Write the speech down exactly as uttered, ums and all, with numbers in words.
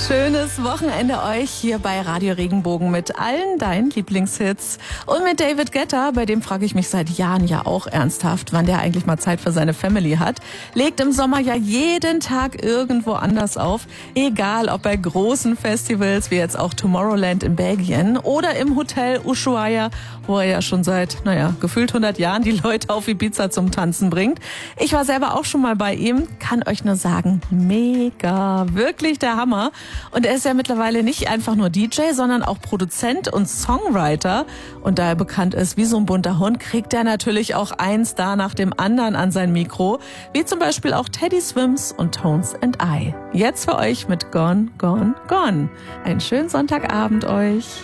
Schönes Wochenende euch hier bei Radio Regenbogen mit allen deinen Lieblingshits. Und mit David Guetta, bei dem frage ich mich seit Jahren ja auch ernsthaft, wann der eigentlich mal Zeit für seine Family hat. Legt im Sommer ja jeden Tag irgendwo anders auf. Egal ob bei großen Festivals wie jetzt auch Tomorrowland in Belgien oder im Hotel Ushuaia, wo er ja schon seit, naja, gefühlt hundert Jahren die Leute auf Ibiza zum Tanzen bringt. Ich war selber auch schon mal bei ihm, kann euch nur sagen, mega, wirklich der Hammer. Und er ist ja mittlerweile nicht einfach nur D J, sondern auch Produzent und Songwriter. Und da er bekannt ist wie so ein bunter Hund, kriegt er natürlich auch einen Star nach dem anderen an sein Mikro, wie zum Beispiel auch Teddy Swims und Tones and I. Jetzt für euch mit Gone, Gone, Gone. Einen schönen Sonntagabend euch.